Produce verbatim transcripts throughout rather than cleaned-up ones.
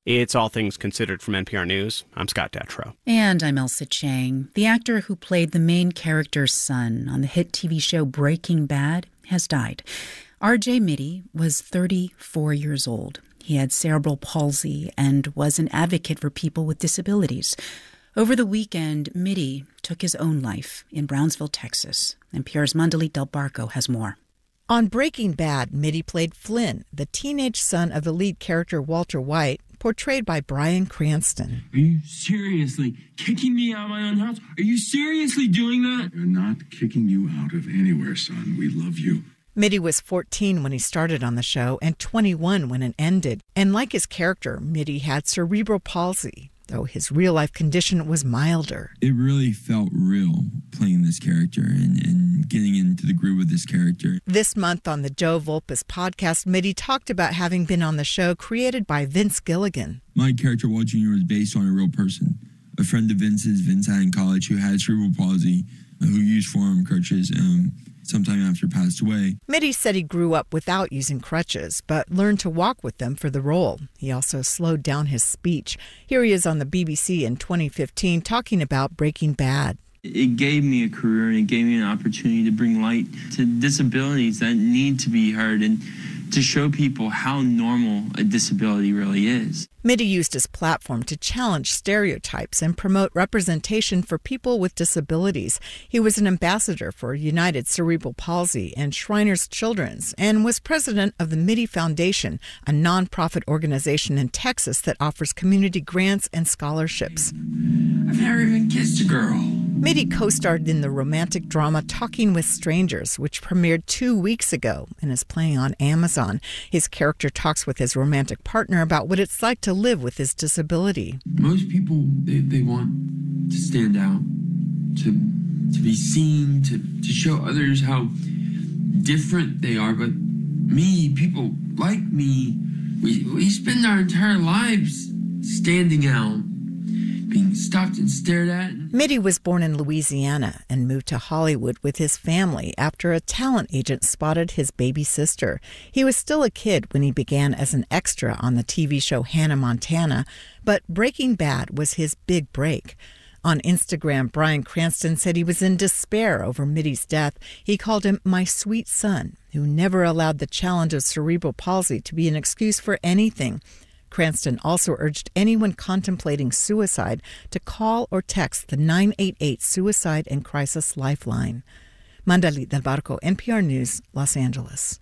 It's All Things Considered from N P R News. I'm Scott Detrow. And I'm Elsa Chang. The actor who played the main character's son on the hit T V show Breaking Bad has died. R J Mitte was thirty-four years old. He had cerebral palsy and was an advocate for people with disabilities. Over the weekend, Mitte took his own life in Brownsville, Texas. N P R's Mandalit Del Barco has more. On Breaking Bad, Mitte played Flynn, the teenage son of the lead character Walter White, portrayed by Bryan Cranston. Are you seriously kicking me out of my own house? Are you seriously doing that? We're not kicking you out of anywhere, son. We love you. Mitte was fourteen when he started on the show and twenty-one when it ended. And like his character, Mitte had cerebral palsy, though his real-life condition was milder. It really felt real playing this character and, and getting into the groove of this character. This month on the Joe Volpes podcast, Mitte talked about having been on the show created by Vince Gilligan. My character, Walt Junior, was based on a real person, a friend of Vince's, Vince had in college, who had cerebral palsy, who used forearm crutches, um, sometime after passed away. Mitte said he grew up without using crutches, but learned to walk with them for the role. He also slowed down his speech. Here he is on the B B C in twenty fifteen talking about Breaking Bad. It gave me a career and it gave me an opportunity to bring light to disabilities that need to be heard and to show people how normal a disability really is. Mitte used his platform to challenge stereotypes and promote representation for people with disabilities. He was an ambassador for United Cerebral Palsy and Shriners Children's and was president of the Mitte Foundation, a nonprofit organization in Texas that offers community grants and scholarships. I've never even kissed a girl. Mitte co-starred in the romantic drama Talking with Strangers, which premiered two weeks ago and is playing on Amazon. His character talks with his romantic partner about what it's like to live with his disability. Most people, they, they want to stand out, to to be seen, to, to show others how different they are. But me, people like me, we, we spend our entire lives standing out, being stopped and stared at. Mitte was born in Louisiana and moved to Hollywood with his family after a talent agent spotted his baby sister. He was still a kid when he began as an extra on the T V show Hannah Montana, but Breaking Bad was his big break. On Instagram, Bryan Cranston said he was in despair over Mitte's death. He called him my sweet son, who never allowed the challenge of cerebral palsy to be an excuse for anything. Cranston also urged anyone contemplating suicide to call or text the nine eight eight Suicide and Crisis Lifeline. Mandalit Del Barco, N P R News, Los Angeles.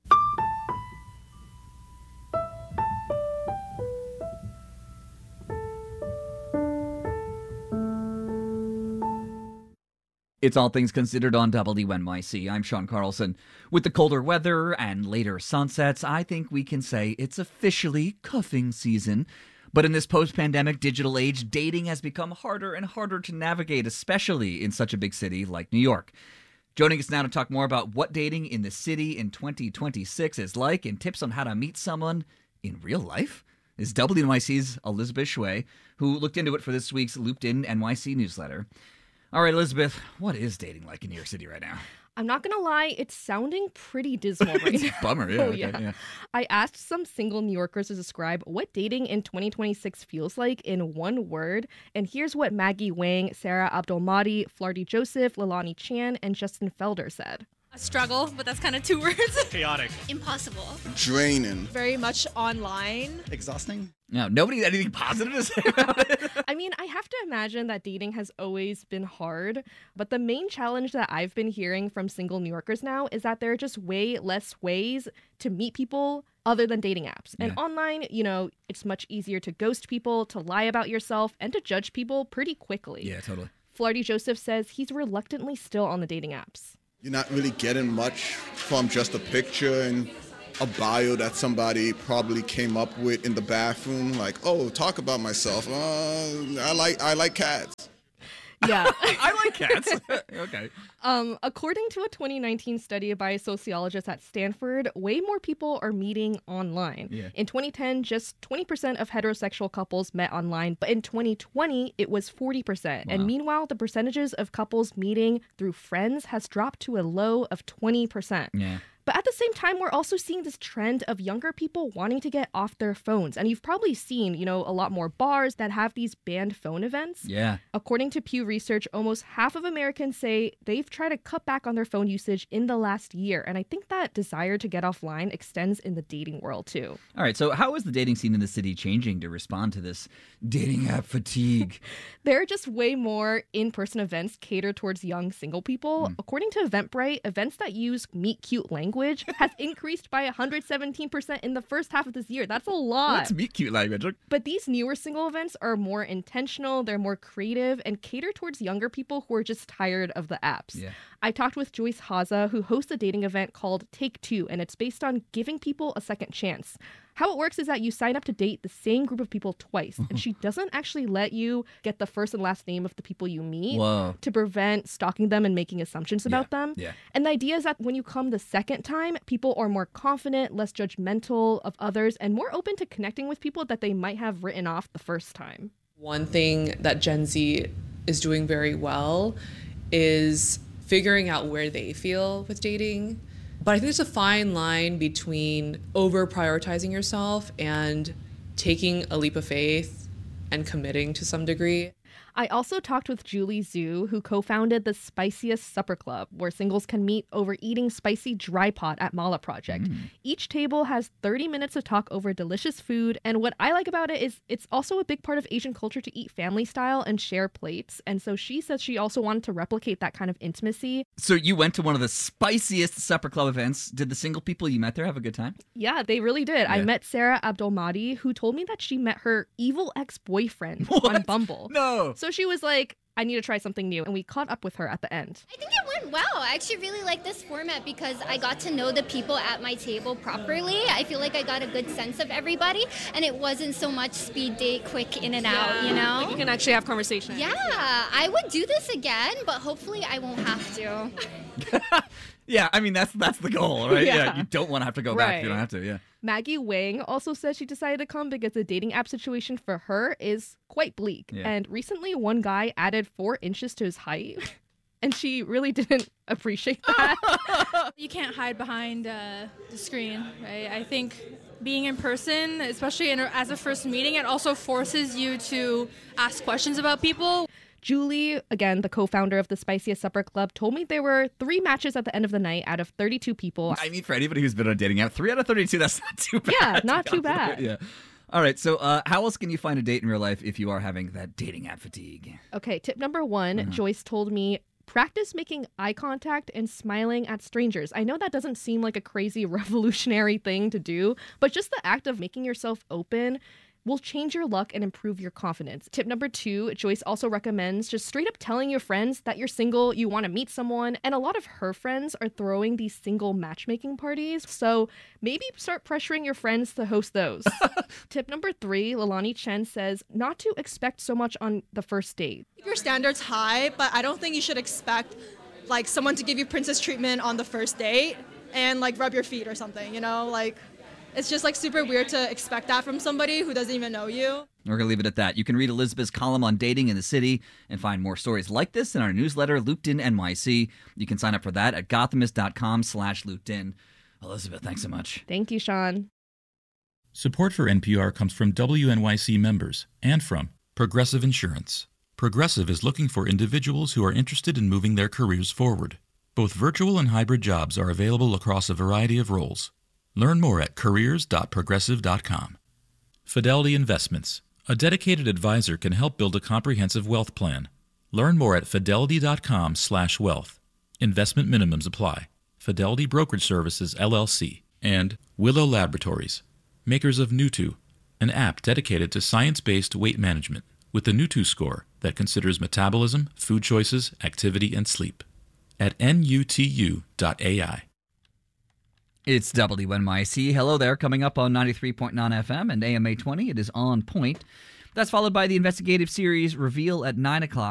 It's All Things Considered on W N Y C. I'm Sean Carlson. With the colder weather and later sunsets, I think we can say it's officially cuffing season. But in this post-pandemic digital age, dating has become harder and harder to navigate, especially in such a big city like New York. Joining us now to talk more about what dating in the city in twenty twenty-six is like and tips on how to meet someone in real life is W N Y C's Elizabeth Shui, who looked into it for this week's Looped In N Y C newsletter. All right, Elizabeth, what is dating like in New York City right now? I'm not going to lie, it's sounding pretty dismal right it's now. a bummer, yeah. Oh, okay, yeah. yeah. I asked some single New Yorkers to describe what dating in twenty twenty-six feels like in one word. And here's what Maggie Wang, Sarah Abdulmadi, Flarty Joseph, Lalani Chan, and Justin Felder said. A struggle, but that's kind of two words. Chaotic. Impossible. Draining. Very much online. Exhausting. No, nobody had anything positive to say about it. I mean, I have to imagine that dating has always been hard, but the main challenge that I've been hearing from single New Yorkers now is that there are just way less ways to meet people other than dating apps. And Yeah. online, you know, it's much easier to ghost people, to lie about yourself, and to judge people pretty quickly. Yeah, totally. Flarty Joseph says he's reluctantly still on the dating apps. You're not really getting much from just a picture and a bio that somebody probably came up with in the bathroom. Like, oh, talk about myself. Uh, I like I like cats. Yeah. I like cats. Okay. Um, according to a twenty nineteen study by sociologists at Stanford, way more people are meeting online. Yeah. In twenty ten, just twenty percent of heterosexual couples met online, but in twenty twenty, it was forty percent. Wow. And meanwhile, the percentages of couples meeting through friends has dropped to a low of twenty percent. Yeah. But at the same time, we're also seeing this trend of younger people wanting to get off their phones. And you've probably seen, you know, a lot more bars that have these banned phone events. Yeah. According to Pew Research, almost half of Americans say they've tried to cut back on their phone usage in the last year. And I think that desire to get offline extends in the dating world, too. All right, so how is the dating scene in the city changing to respond to this dating app fatigue? There are just way more in-person events catered towards young single people. Mm. According to Eventbrite, events that use meet cute language has increased by one hundred seventeen percent in the first half of this year. That's a lot. What's meet cute language? But these newer single events are more intentional, they're more creative, and cater towards younger people who are just tired of the apps. Yeah. I talked with Joyce Haza, who hosts a dating event called Take Two, and it's based on giving people a second chance. How it works is that you sign up to date the same group of people twice, and she doesn't actually let you get the first and last name of the people you meet Whoa. to prevent stalking them and making assumptions about yeah. them. Yeah. And the idea is that when you come the second time, people are more confident, less judgmental of others, and more open to connecting with people that they might have written off the first time. One thing that Gen Z is doing very well is figuring out where they feel with dating. But I think there's a fine line between over prioritizing yourself and taking a leap of faith and committing to some degree. I also talked with Julie Zhu, who co-founded the Spiciest Supper Club, where singles can meet over eating spicy dry pot at Mala Project. Mm. Each table has thirty minutes to talk over delicious food, and what I like about it is it's also a big part of Asian culture to eat family style and share plates, and so she said she also wanted to replicate that kind of intimacy. So you went to one of the spiciest supper club events. Did the single people you met there have a good time? Yeah, they really did. Yeah. I met Sarah Abdulmadi, who told me that she met her evil ex-boyfriend on Bumble. No! So she was like, I need to try something new. And we caught up with her at the end. I think it went well. I actually really like this format because I got to know the people at my table properly. I feel like I got a good sense of everybody. And it wasn't so much speed date, quick in and yeah. out, you know? Like you can actually have conversation. Yeah, I would do this again, but hopefully I won't have to. Yeah, I mean, that's that's the goal, right? Yeah. yeah you don't want to have to go right. back if you don't have to, yeah. Maggie Wang also said she decided to come because the dating app situation for her is quite bleak. Yeah. And recently, one guy added four inches to his height, and she really didn't appreciate that. You can't hide behind uh, the screen, right? I think being in person, especially in, as a first meeting, it also forces you to ask questions about people. Julie, again, the co-founder of the Spiciest Supper Club, told me there were three matches at the end of the night out of thirty-two people. I mean, for anybody who's been on a dating app, three out of thirty-two, that's not too bad. Yeah, not too bad. Yeah. All right, so uh, how else can you find a date in real life if you are having that dating app fatigue? Okay, tip number one, Mm-hmm. Joyce told me, practice making eye contact and smiling at strangers. I know that doesn't seem like a crazy revolutionary thing to do, but just the act of making yourself open will change your luck and improve your confidence. Tip number two, Joyce also recommends just straight up telling your friends that you're single, you want to meet someone, and a lot of her friends are throwing these single matchmaking parties, so maybe start pressuring your friends to host those. Tip number three, Lalani Chen says not to expect so much on the first date. Keep your standards high, but I don't think you should expect like someone to give you princess treatment on the first date and like rub your feet or something, you know, like it's just like super weird to expect that from somebody who doesn't even know you. We're going to leave it at that. You can read Elizabeth's column on dating in the city and find more stories like this in our newsletter, Looped In N Y C. You can sign up for that at gothamist.com slash looped in. Elizabeth, thanks so much. Thank you, Sean. Support for N P R comes from W N Y C members and from Progressive Insurance. Progressive is looking for individuals who are interested in moving their careers forward. Both virtual and hybrid jobs are available across a variety of roles. Learn more at careers dot progressive dot com. Fidelity Investments. A dedicated advisor can help build a comprehensive wealth plan. Learn more at fidelity dot com slash wealth. Investment minimums apply. Fidelity Brokerage Services, L L C. And Willow Laboratories, makers of Nutu, an app dedicated to science-based weight management with the Nutu score that considers metabolism, food choices, activity, and sleep. At nutu dot A I. It's W N Y C. Hello there. Coming up on ninety-three point nine F M and A M eight twenty, it is On Point. That's followed by the investigative series Reveal at nine o'clock.